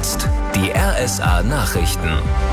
jetzt die RSA Nachrichten.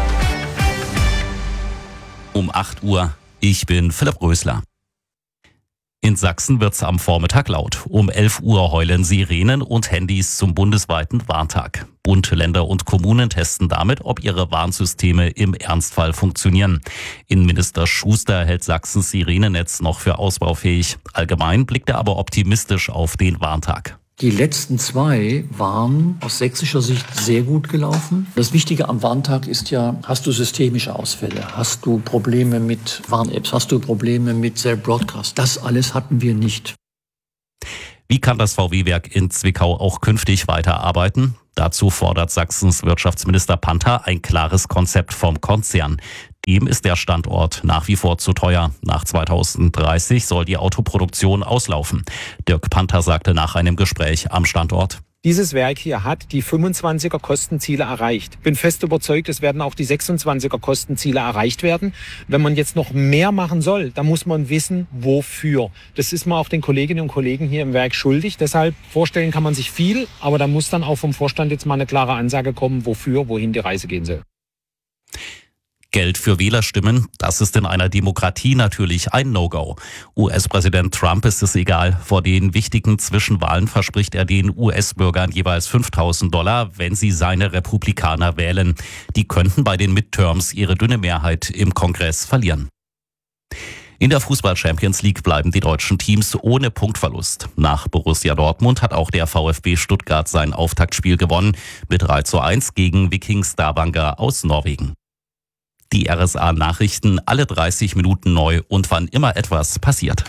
Um 8 Uhr. Ich bin Philipp Rösler. In Sachsen wird's am Vormittag laut. Um 11 Uhr heulen Sirenen und Handys zum bundesweiten Warntag. Bund, Länder und Kommunen testen damit, ob ihre Warnsysteme im Ernstfall funktionieren. Innenminister Schuster hält Sachsens Sirenennetz noch für ausbaufähig. Allgemein blickt er aber optimistisch auf den Warntag. Die letzten 2 waren aus sächsischer Sicht sehr gut gelaufen. Das Wichtige am Warntag ist ja, hast du systemische Ausfälle? Hast du Probleme mit Warn-Apps? Hast du Probleme mit Cell Broadcast? Das alles hatten wir nicht. Wie kann das VW-Werk in Zwickau auch künftig weiterarbeiten? Dazu fordert Sachsens Wirtschaftsminister Panther ein klares Konzept vom Konzern. Dem ist der Standort nach wie vor zu teuer. Nach 2030 soll die Autoproduktion auslaufen. Dirk Panther sagte nach einem Gespräch am Standort: Dieses Werk hier hat die 25er Kostenziele erreicht. Bin fest überzeugt, es werden auch die 26er Kostenziele erreicht werden. Wenn man jetzt noch mehr machen soll, dann muss man wissen, wofür. Das ist man auch den Kolleginnen und Kollegen hier im Werk schuldig. Deshalb vorstellen kann man sich viel, aber da muss dann auch vom Vorstand jetzt mal eine klare Ansage kommen, wofür, wohin die Reise gehen soll. Geld für Wählerstimmen, das ist in einer Demokratie natürlich ein No-Go. US-Präsident Trump ist es egal. Vor den wichtigen Zwischenwahlen verspricht er den US-Bürgern jeweils $5.000, wenn sie seine Republikaner wählen. Die könnten bei den Midterms ihre dünne Mehrheit im Kongress verlieren. In der Fußball-Champions League bleiben die deutschen Teams ohne Punktverlust. Nach Borussia Dortmund hat auch der VfB Stuttgart sein Auftaktspiel gewonnen mit 3:1 gegen Viking Stavanger aus Norwegen. Die RSA-Nachrichten alle 30 Minuten neu und wann immer etwas passiert.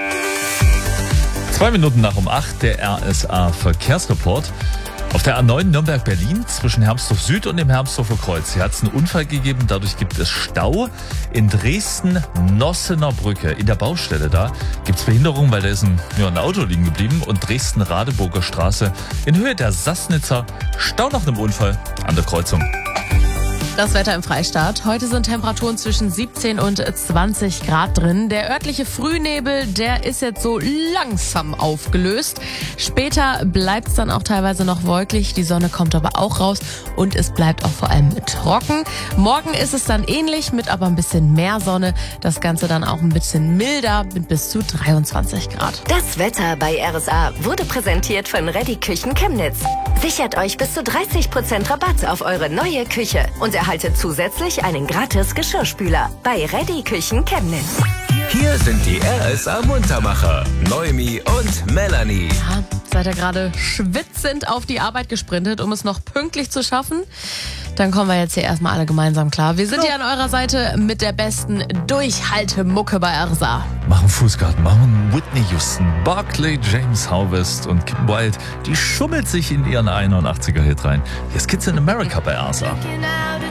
2 Minuten nach um 8, der RSA-Verkehrsreport. Auf der A9 Nürnberg-Berlin zwischen Hermsdorf Süd und dem Hermsdorfer Kreuz. Hier hat es einen Unfall gegeben, dadurch gibt es Stau. In Dresden-Nossener Brücke, in der Baustelle da, gibt es Behinderung, weil da ist ein Auto liegen geblieben. Und Dresden-Radeburger Straße in Höhe der Sassnitzer. Stau nach einem Unfall an der Kreuzung. Das Wetter im Freistaat. Heute sind Temperaturen zwischen 17 und 20 Grad drin. Der örtliche Frühnebel, der ist jetzt so langsam aufgelöst. Später bleibt es dann auch teilweise noch wolkig. Die Sonne kommt aber auch raus und es bleibt auch vor allem trocken. Morgen ist es dann ähnlich mit aber ein bisschen mehr Sonne. Das Ganze dann auch ein bisschen milder mit bis zu 23 Grad. Das Wetter bei RSA wurde präsentiert von Reddy Küchen Chemnitz. Sichert euch bis zu 30% Rabatt auf eure neue Küche und erhaltet zusätzlich einen gratis Geschirrspüler bei Reddy Küchen Chemnitz. Hier sind die RSA-Muntermacher, Noemi und Melanie. Ja, seid ihr gerade schwitzend auf die Arbeit gesprintet, um es noch pünktlich zu schaffen? Dann kommen wir jetzt hier erstmal alle gemeinsam klar. Wir sind hier an eurer Seite mit der besten Durchhaltemucke bei RSA. Machen Fußgarten, machen Whitney Houston, Barclay James Harvest und Kim Wilde. Die schummelt sich in ihren 81er-Hit rein. Hier ist Kids in America bei RSA.